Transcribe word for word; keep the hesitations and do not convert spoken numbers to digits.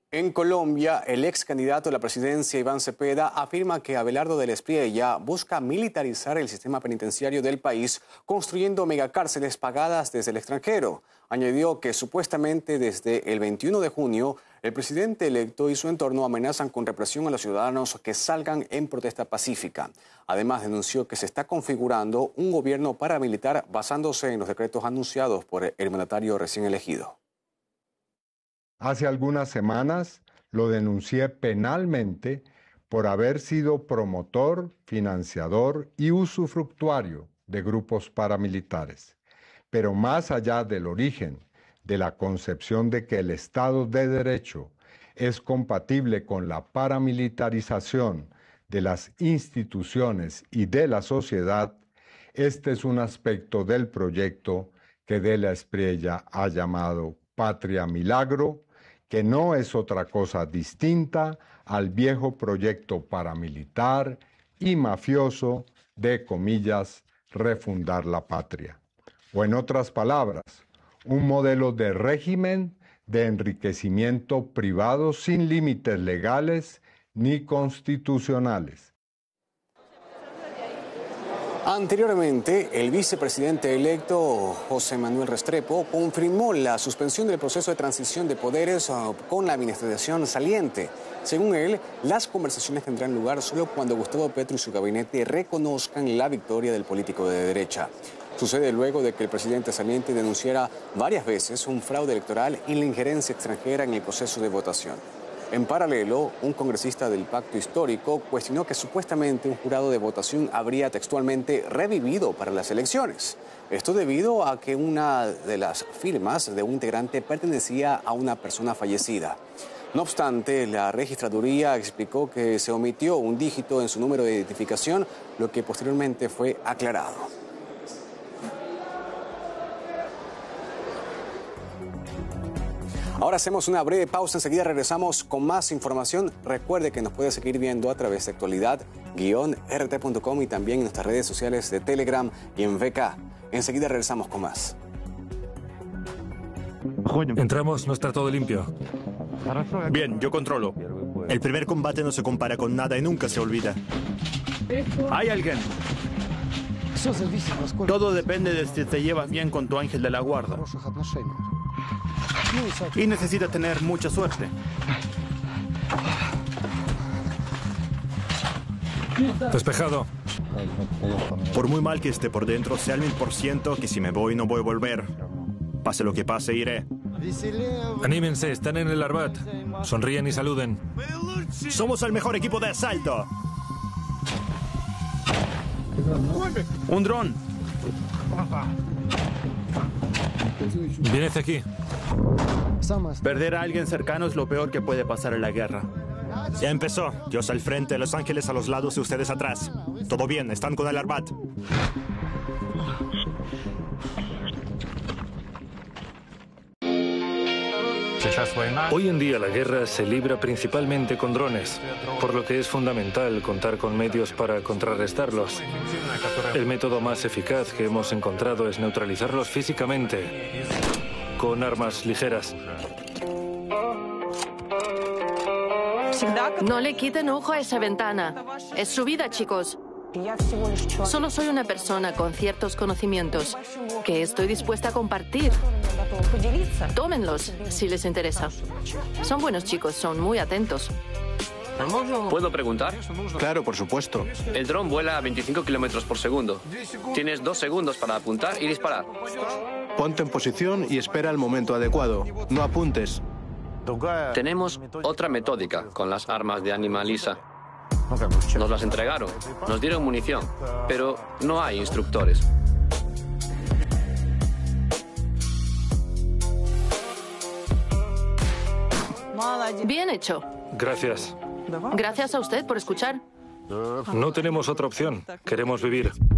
En Colombia, el ex candidato a la presidencia, Iván Cepeda, afirma que Abelardo del Espriella busca militarizar el sistema penitenciario del país, construyendo megacárceles pagadas desde el extranjero. Añadió que supuestamente desde el veintiuno de junio, el presidente electo y su entorno amenazan con represión a los ciudadanos que salgan en protesta pacífica. Además, denunció que se está configurando un gobierno paramilitar basándose en los decretos anunciados por el mandatario recién elegido. Hace algunas semanas lo denuncié penalmente por haber sido promotor, financiador y usufructuario de grupos paramilitares. Pero más allá del origen, de la concepción de que el Estado de Derecho es compatible con la paramilitarización de las instituciones y de la sociedad, este es un aspecto del proyecto que de la Espriella ha llamado Patria Milagro, que no es otra cosa distinta al viejo proyecto paramilitar y mafioso de, comillas, refundar la patria. O en otras palabras, un modelo de régimen de enriquecimiento privado sin límites legales ni constitucionales. Anteriormente, el vicepresidente electo José Manuel Restrepo confirmó la suspensión del proceso de transición de poderes con la administración saliente. Según él, las conversaciones tendrán lugar solo cuando Gustavo Petro y su gabinete reconozcan la victoria del político de derecha. Sucede luego de que el presidente saliente denunciara varias veces un fraude electoral y la injerencia extranjera en el proceso de votación. En paralelo, un congresista del Pacto Histórico cuestionó que supuestamente un jurado de votación habría textualmente revivido para las elecciones. Esto debido a que una de las firmas de un integrante pertenecía a una persona fallecida. No obstante, la registraduría explicó que se omitió un dígito en su número de identificación, lo que posteriormente fue aclarado. Ahora hacemos una breve pausa, enseguida regresamos con más información. Recuerde que nos puede seguir viendo a través de actualidad guion r t punto com y también en nuestras redes sociales de Telegram y en V K. Enseguida regresamos con más. Entramos, no está todo limpio. Bien, yo controlo. El primer combate no se compara con nada y nunca se olvida. ¿Hay alguien? Todo depende de si te llevas bien con tu ángel de la guarda. Y necesita tener mucha suerte. Despejado. Por muy mal que esté por dentro, sé al mil por ciento que si me voy no voy a volver. Pase lo que pase, iré. Anímense, están en el Arbat. Sonríen y saluden. Somos el mejor equipo de asalto. Un dron. Viene hacia aquí. Perder a alguien cercano es lo peor que puede pasar en la guerra. Ya empezó. Dios al frente, Los Ángeles a los lados y ustedes atrás. Todo bien, están con el Arbat. Hoy en día la guerra se libra principalmente con drones, por lo que es fundamental contar con medios para contrarrestarlos. El método más eficaz que hemos encontrado es neutralizarlos físicamente, con armas ligeras. No le quiten ojo a esa ventana. Es su vida, chicos. Solo soy una persona con ciertos conocimientos que estoy dispuesta a compartir. Tómenlos si les interesa. Son buenos chicos, son muy atentos. ¿Puedo preguntar? Claro, por supuesto. El dron vuela a veinticinco kilómetros por segundo. Tienes dos segundos para apuntar y disparar. Ponte en posición y espera el momento adecuado. No apuntes. Tenemos otra metódica con las armas de Animalisa. Nos las entregaron, nos dieron munición, pero no hay instructores. Bien hecho. Gracias. Gracias a usted por escuchar. No tenemos otra opción. Queremos vivir.